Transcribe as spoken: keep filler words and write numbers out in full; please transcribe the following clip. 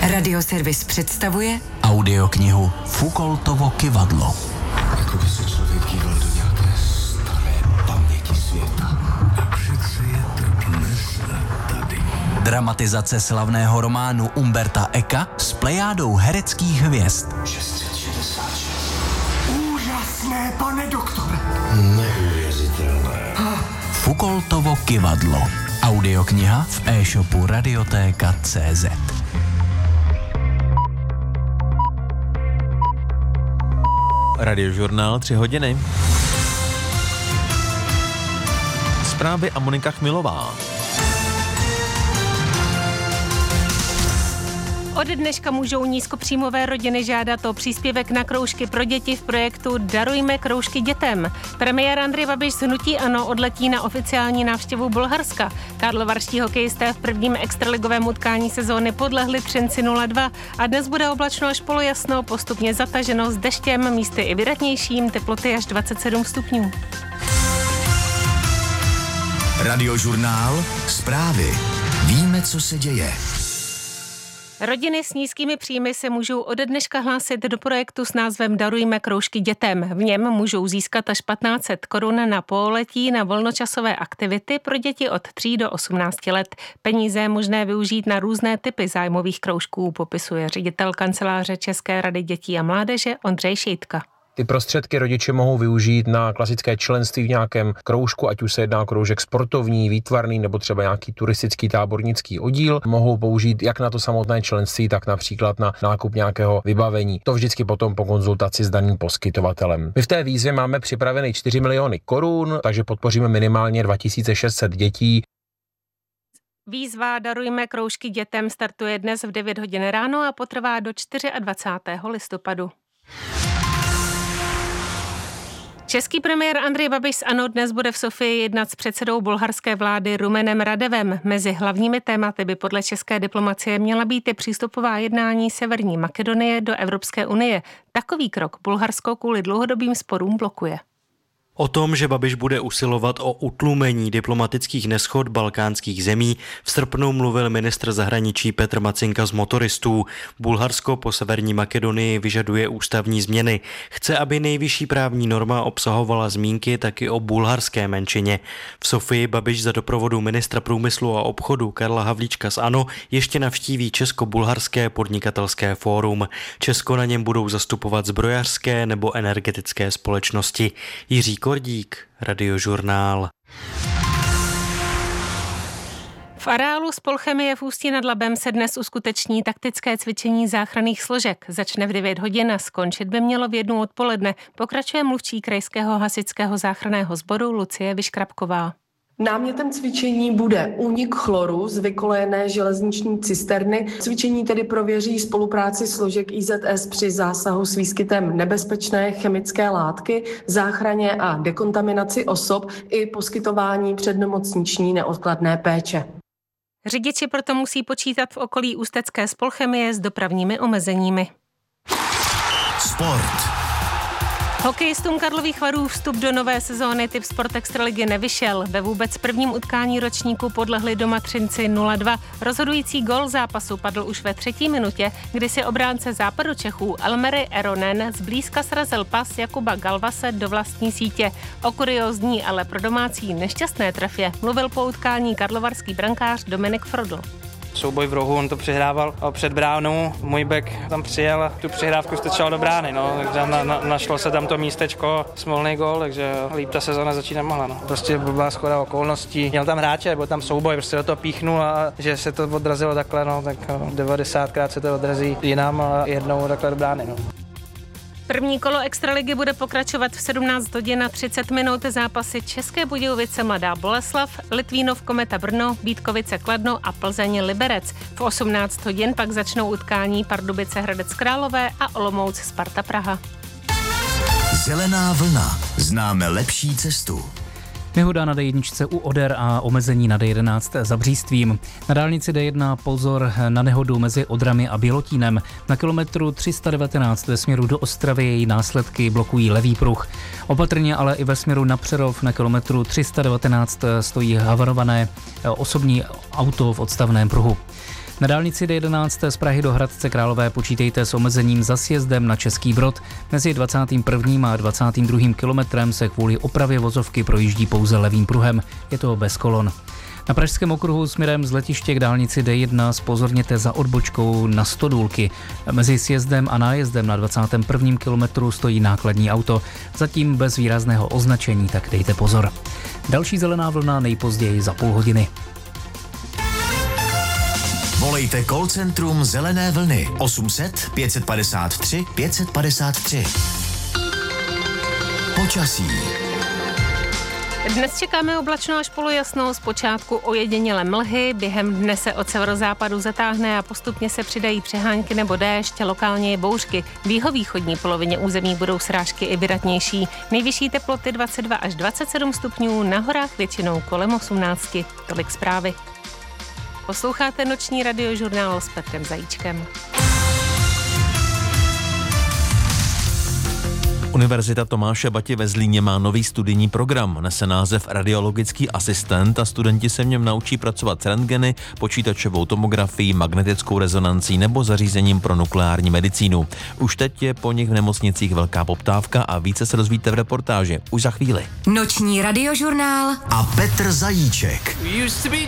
Radioservis představuje audioknihu Foucaultovo kyvadlo. Jako by se člověk díval do nějaké staré paměti světa. A přece je to dnes a tady. Dramatizace slavného románu Umberta Eka s plejádou hereckých hvězd. šest set šedesát šest. Úžasné, pane doktore. Neuvěřitelné. Foucaultovo kyvadlo. Audiokniha v e-shopu radioteka tečka cé zet. Radiožurnál tři hodiny. Zprávy a Monika Chmilová. Od dneška můžou nízkopříjmové rodiny žádat o příspěvek na kroužky pro děti v projektu Darujme kroužky dětem. Premiér Andrej Babiš z hnutí ANO odletí na oficiální návštěvu Bulharska. Karlovarští hokejisté v prvním extraligovém utkání sezóny podlehli Třinci nula dva a dnes bude oblačno až polojasno, postupně zataženo s deštěm, místy i vydatnějším, teploty až dvacet sedm stupňů. Radiožurnál, zprávy. Víme, co se děje. Rodiny s nízkými příjmy se můžou ode dneška hlásit do projektu s názvem Darujme kroužky dětem. V něm můžou získat až patnáct set korun na pololetí na volnočasové aktivity pro děti od tří do osmnácti let. Peníze je možné využít na různé typy zájmových kroužků, popisuje ředitel kanceláře České rady dětí a mládeže Ondřej Šejtka. Ty prostředky rodiče mohou využít na klasické členství v nějakém kroužku, ať už se jedná o kroužek sportovní, výtvarný nebo třeba nějaký turistický tábornický oddíl. Mohou použít jak na to samotné členství, tak například na nákup nějakého vybavení. To vždycky potom po konzultaci s daným poskytovatelem. My v té výzvě máme připraveny čtyři miliony korun, takže podpoříme minimálně dva tisíce šest set dětí. Výzva Darujme kroužky dětem startuje dnes v devět hodin ráno a potrvá do dvacátého čtvrtého listopadu. Český premiér Andrej Babiš z ANO dnes bude v Sofii jednat s předsedou bulharské vlády Rumenem Radevem. Mezi hlavními tématy by podle české diplomacie měla být i přístupová jednání Severní Makedonie do Evropské unie. Takový krok Bulharsko kvůli dlouhodobým sporům blokuje. O tom, že Babiš bude usilovat o utlumení diplomatických neshod balkánských zemí, v srpnu mluvil ministr zahraničí Petr Macinka z Motoristů. Bulharsko po Severní Makedonii vyžaduje ústavní změny. Chce, aby nejvyšší právní norma obsahovala zmínky taky o bulharské menšině. V Sofii Babiš za doprovodu ministra průmyslu a obchodu Karla Havlíčka z ANO ještě navštíví Česko-bulharské podnikatelské fórum. Česko na něm budou zastupovat zbrojařské nebo energetické společnosti. Jiří Kordík, Radiožurnál. V areálu Spolchemie v Ústí nad Labem se dnes uskuteční taktické cvičení záchranných složek. Začne v devět hodin a skončit by mělo v jednu odpoledne. Pokračuje mluvčí krajského hasičského záchranného sboru Lucie Vyškrabková. Námětem cvičení bude únik chloru z vykolejené železniční cisterny. Cvičení tedy prověří spolupráci složek í zet es při zásahu s výskytem nebezpečné chemické látky, záchraně a dekontaminaci osob i poskytování přednemocniční neodkladné péče. Řidiči proto musí počítat v okolí ústecké Spolchemie s dopravními omezeními. Sport. Hokejistům Karlových Varů vstup do nové sezóny typ Sport Extraligy nevyšel. Ve vůbec prvním utkání ročníku podlehli doma Třinci nula dva. Rozhodující gól zápasu padl už ve třetí minutě, kdy si obránce Západočechů Elmery Eronen zblízka srazil pas Jakuba Galvase do vlastní sítě. O kuriózní, ale pro domácí nešťastné trefě mluvil po utkání karlovarský brankář Dominik Frodl. Souboj v rohu, on to přihrával před bránou, můj bek tam přijel a tu přihrávku strčal do brány, no, takže na, na, našlo se tam to místečko, smolný gól, takže líp ta sezona začít nemohla, no. Prostě byla shoda okolností, měl tam hráče, byl tam souboj, prostě do toho píchnul a že se to odrazilo takhle, no, tak devadesátkrát se to odrazí jinam a jednou takhle do brány, no. První kolo Extraligy bude pokračovat v sedmnáct hodin a třicet minut. Zápasy České Budějovice Mladá Boleslav, Litvínov Kometa Brno, Vítkovice Kladno a Plzeň Liberec. V osmnáct hodin pak začnou utkání Pardubice Hradec Králové a Olomouc Sparta Praha. Zelená vlna. Známe lepší cestu. Nehoda na dé jedna u Oder a omezení na dé jedenáct za Břístvím. Na dálnici dé jedna pozor na nehodu mezi Odrami a Bělotínem. Na kilometru tři sta devatenáct ve směru do Ostravy její následky blokují levý pruh. Opatrně ale i ve směru na Přerov na kilometru tři sta devatenáct stojí havarované osobní auto v odstavném pruhu. Na dálnici D jedenáct z Prahy do Hradce Králové počítejte s omezením za sjezdem na Český Brod. Mezi dvacátým prvním a dvacátým druhým kilometrem se kvůli opravě vozovky projíždí pouze levým pruhem. Je to bez kolon. Na Pražském okruhu směrem z letiště k dálnici D jedna zpozorněte za odbočkou na Stodůlky. Mezi sjezdem a nájezdem na dvacátém prvním kilometru stojí nákladní auto. Zatím bez výrazného označení, tak dejte pozor. Další zelená vlna nejpozději za půl hodiny. Volejte call centrum Zelené vlny osm set pět padesát tři pět padesát tři. Počasí. Dnes čekáme oblačno až polojasno, zpočátku ojedinělé mlhy, během dne se od severozápadu zatáhne a postupně se přidají přehánky nebo déšť, lokálně i bouřky. V jihovýchodní polovině území budou srážky i vydatnější. Nejvyšší teploty dvacet dva až dvacet sedm stupňů, na horách většinou kolem osmnáct. Tolik zprávy. Posloucháte noční radiožurnál s Petrem Zajíčkem. Univerzita Tomáše Bati ve Zlíně má nový studijní program. Nese název Radiologický asistent a studenti se v něm naučí pracovat s rentgeny, počítačovou tomografií, magnetickou rezonancí nebo zařízením pro nukleární medicínu. Už teď je po nich v nemocnicích velká poptávka a více se dozvíte v reportáži už za chvíli. Noční radiožurnál a Petr Zajíček.